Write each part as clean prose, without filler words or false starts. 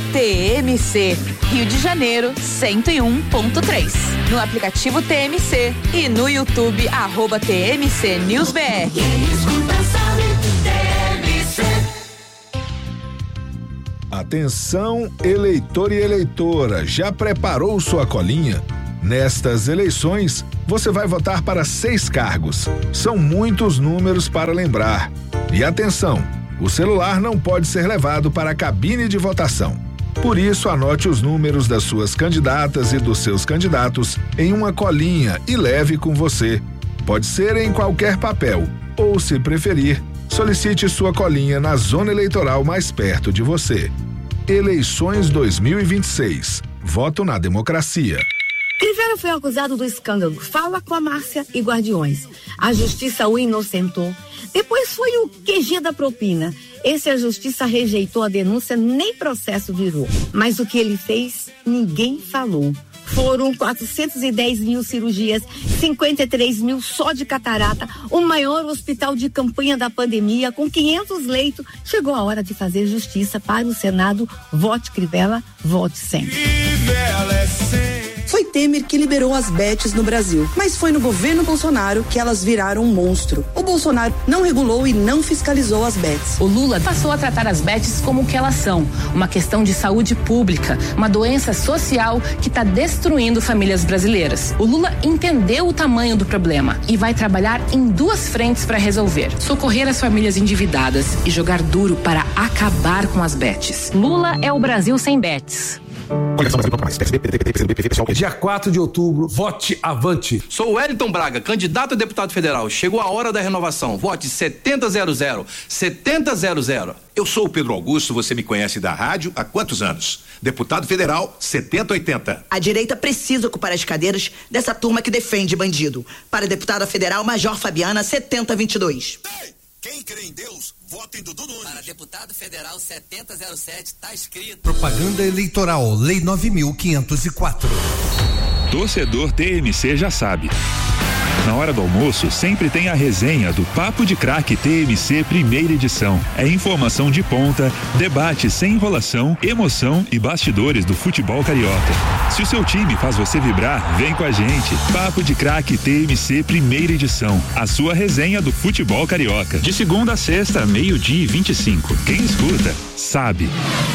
TMC, Rio de Janeiro 101.3. No aplicativo TMC e no YouTube @TMC News BR. Atenção, eleitor e eleitora, já preparou sua colinha? Nestas eleições, você vai votar para 6 cargos. São muitos números para lembrar. E atenção, o celular não pode ser levado para a cabine de votação. Por isso, anote os números das suas candidatas e dos seus candidatos em uma colinha e leve com você. Pode ser em qualquer papel, ou, se preferir, solicite sua colinha na zona eleitoral mais perto de você. Eleições 2026. Voto na democracia. Crivella foi acusado do escândalo Fala com a Márcia e Guardiões. A justiça o inocentou. Depois foi o QG da propina. A justiça rejeitou a denúncia, nem processo virou. Mas o que ele fez, ninguém falou. Foram 410 mil cirurgias, 53 mil só de catarata, o maior hospital de campanha da pandemia, com 500 leitos. Chegou a hora de fazer justiça para o Senado. Vote Crivella, vote sempre. Foi Temer que liberou as bets no Brasil, mas foi no governo Bolsonaro que elas viraram um monstro. O Bolsonaro não regulou e não fiscalizou as bets. O Lula passou a tratar as bets como o que elas são, uma questão de saúde pública, uma doença social que está destruindo famílias brasileiras. O Lula entendeu o tamanho do problema e vai trabalhar em 2 frentes para resolver: socorrer as famílias endividadas e jogar duro para acabar com as bets. Lula é o Brasil sem bets. Dia 4 de outubro, vote avante. Sou Wellington Braga, candidato a deputado federal. Chegou a hora da renovação. Vote 7000. 7000. Eu sou o Pedro Augusto, você me conhece da rádio há quantos anos? Deputado federal 7080. A direita precisa ocupar as cadeiras dessa turma que defende bandido. Para deputada federal, Major Fabiana 7022. Quem crê em Deus, vota em Dudu Nunes. Para deputado federal 7007, tá escrito. Propaganda eleitoral, Lei 9.504. Torcedor TMC já sabe. Na hora do almoço, sempre tem a resenha do Papo de Craque TMC primeira edição. É informação de ponta, debate sem enrolação, emoção e bastidores do futebol carioca. Se o seu time faz você vibrar, vem com a gente. Papo de Craque TMC primeira edição. A sua resenha do futebol carioca. De segunda a sexta, 12:25. Quem escuta, sabe.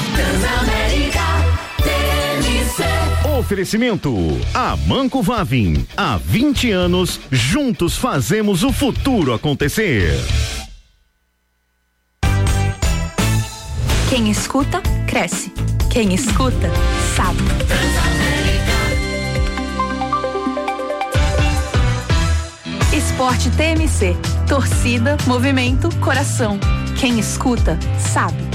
Oferecimento Amanco Vavin. Há 20 anos, juntos fazemos o futuro acontecer. Quem escuta, cresce. Quem escuta, sabe. Esporte TMC. Torcida, movimento, coração. Quem escuta, sabe.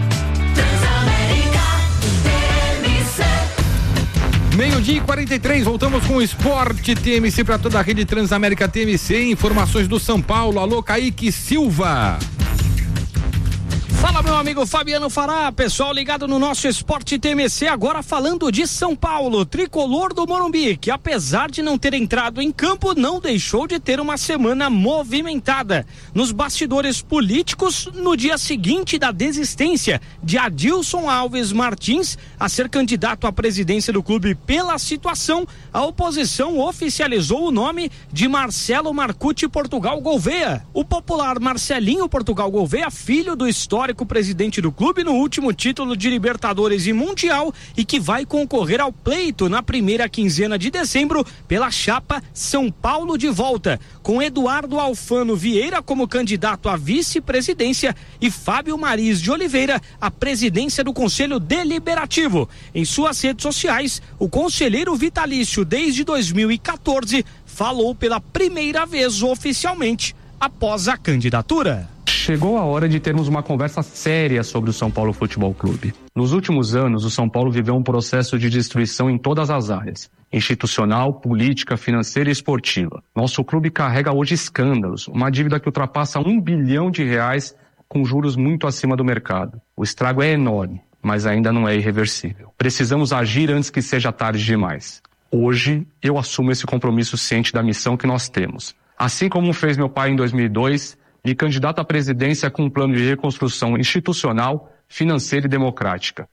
Meio-dia e 43, voltamos com o Esporte TMC para toda a rede Transamérica TMC. Informações do São Paulo. Alô, Kaique Silva. Fala, meu amigo Fabiano Fará, pessoal ligado no nosso Esporte TMC, agora falando de São Paulo, tricolor do Morumbi, que apesar de não ter entrado em campo, não deixou de ter uma semana movimentada. Nos bastidores políticos, no dia seguinte da desistência de Adilson Alves Martins a ser candidato à presidência do clube pela situação, a oposição oficializou o nome de Marcelo Marcucci Portugal Gouveia. O popular Marcelinho Portugal Gouveia, filho do histórico presidente do clube no último título de Libertadores e Mundial, e que vai concorrer ao pleito na primeira quinzena de dezembro pela chapa São Paulo de Volta, com Eduardo Alfano Vieira como candidato à vice-presidência e Fábio Mariz de Oliveira à presidência do Conselho Deliberativo. Em suas redes sociais, o conselheiro vitalício desde 2014 falou pela primeira vez oficialmente após a candidatura. Chegou a hora de termos uma conversa séria sobre o São Paulo Futebol Clube. Nos últimos anos, o São Paulo viveu um processo de destruição em todas as áreas: institucional, política, financeira e esportiva. Nosso clube carrega hoje escândalos, uma dívida que ultrapassa R$1 bilhão com juros muito acima do mercado. O estrago é enorme, mas ainda não é irreversível. Precisamos agir antes que seja tarde demais. Hoje, eu assumo esse compromisso ciente da missão que nós temos. Assim como fez meu pai em 2002, me candidato à presidência com um plano de reconstrução institucional, financeira e democrática.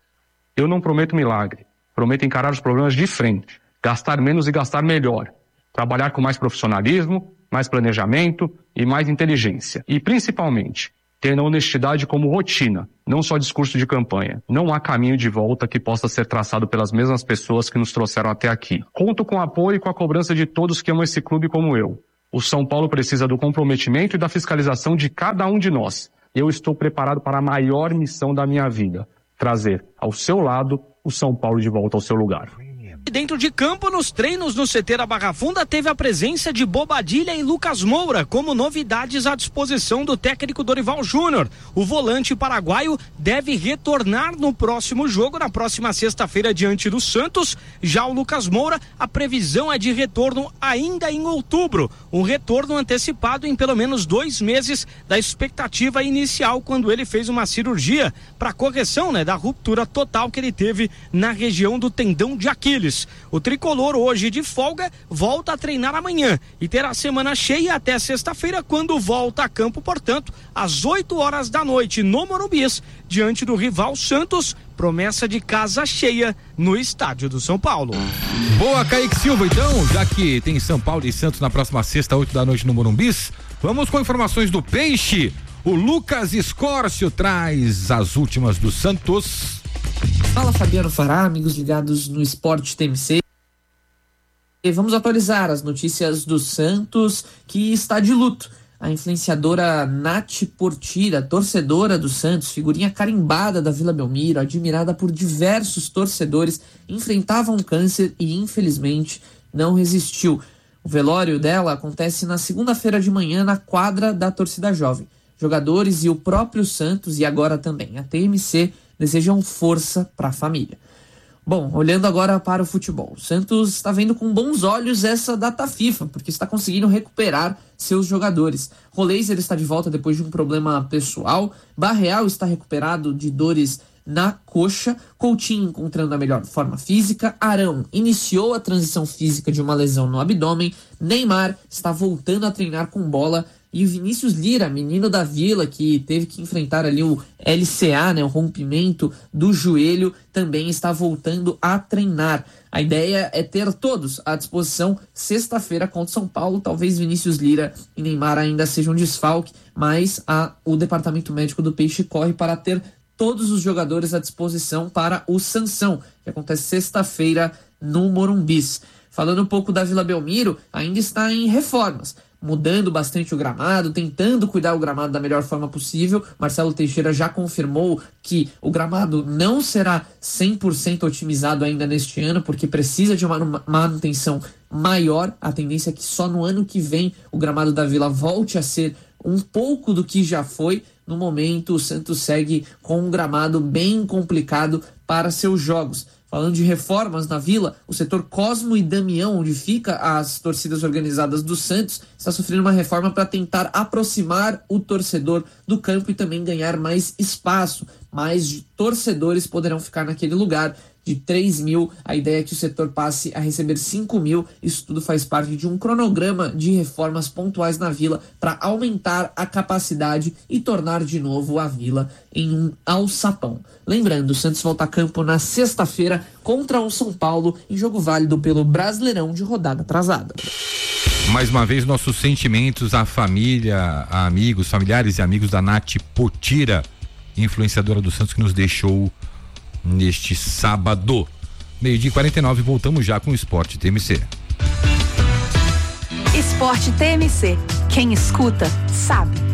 Eu não prometo milagre, prometo encarar os problemas de frente, gastar menos e gastar melhor, trabalhar com mais profissionalismo, mais planejamento e mais inteligência. E, principalmente, ter a honestidade como rotina, não só discurso de campanha. Não há caminho de volta que possa ser traçado pelas mesmas pessoas que nos trouxeram até aqui. Conto com o apoio e com a cobrança de todos que amam esse clube como eu. O São Paulo precisa do comprometimento e da fiscalização de cada um de nós. Eu estou preparado para a maior missão da minha vida, trazer ao seu lado o São Paulo de volta ao seu lugar. Dentro de campo, nos treinos no CT da Barra Funda, teve a presença de Bobadilha e Lucas Moura como novidades à disposição do técnico Dorival Júnior. O volante paraguaio deve retornar no próximo jogo, na próxima sexta-feira, diante do Santos. Já o Lucas Moura, a previsão é de retorno ainda em outubro. Um retorno antecipado em pelo menos 2 meses da expectativa inicial, quando ele fez uma cirurgia para correção, da ruptura total que ele teve na região do tendão de Aquiles. O tricolor, hoje de folga, volta a treinar amanhã e terá semana cheia até sexta-feira, quando volta a campo, portanto, às 8 horas da noite no Morumbi, diante do rival Santos, promessa de casa cheia no estádio do São Paulo. Boa, Kaique Silva, então, já que tem São Paulo e Santos na próxima sexta, 8 da noite no Morumbi, vamos com informações do Peixe. O Lucas Escórcio traz as últimas do Santos. Fala, Fabiano Fará, amigos ligados no Esporte TMC. E vamos atualizar as notícias do Santos, que está de luto. A influenciadora Nath Portira, torcedora do Santos, figurinha carimbada da Vila Belmiro, admirada por diversos torcedores, enfrentava um câncer e infelizmente não resistiu. O velório dela acontece na segunda-feira de manhã na quadra da torcida jovem. Jogadores e o próprio Santos, e agora também a TMC, desejam força para a família. Bom, olhando agora para o futebol, o Santos está vendo com bons olhos essa data FIFA, porque está conseguindo recuperar seus jogadores. Roleiser está de volta depois de um problema pessoal, Barreal está recuperado de dores na coxa, Coutinho encontrando a melhor forma física, Arão iniciou a transição física de uma lesão no abdômen, Neymar está voltando a treinar com bola, e o Vinícius Lira, menino da Vila, que teve que enfrentar ali o LCA, o rompimento do joelho, também está voltando a treinar. A ideia é ter todos à disposição sexta-feira contra São Paulo. Talvez Vinícius Lira e Neymar ainda sejam desfalque, mas o departamento médico do Peixe corre para ter todos os jogadores à disposição para o Sansão, que acontece sexta-feira no Morumbi. Falando um pouco da Vila Belmiro, ainda está em reformas, mudando bastante o gramado, tentando cuidar o gramado da melhor forma possível. Marcelo Teixeira já confirmou que o gramado não será 100% otimizado ainda neste ano, porque precisa de uma manutenção maior. A tendência é que só no ano que vem o gramado da Vila volte a ser um pouco do que já foi. No momento, o Santos segue com um gramado bem complicado para seus jogos. Falando de reformas na Vila, o setor Cosmo e Damião, onde fica as torcidas organizadas do Santos, está sofrendo uma reforma para tentar aproximar o torcedor do campo e também ganhar mais espaço. Mais torcedores poderão ficar naquele lugar. De 3 mil, a ideia é que o setor passe a receber 5 mil. Isso tudo faz parte de um cronograma de reformas pontuais na Vila para aumentar a capacidade e tornar de novo a Vila em um alçapão. Lembrando, o Santos volta a campo na sexta-feira contra o São Paulo, em jogo válido pelo Brasileirão de rodada atrasada. Mais uma vez, nossos sentimentos à família, a amigos, familiares e amigos da Nath Portira, influenciadora do Santos, que nos deixou neste sábado. 12h49, voltamos já com o Esporte TMC. Esporte TMC. Quem escuta, sabe.